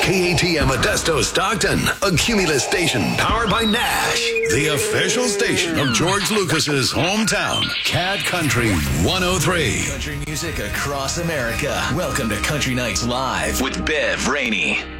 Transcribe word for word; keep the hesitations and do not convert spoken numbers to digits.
K A T M Modesto Stockton, a Cumulus station powered by Nash, the official station of George Lucas's hometown, Cat Country one oh three. Country music across America. Welcome to Country Nights Live with Bev Rainey.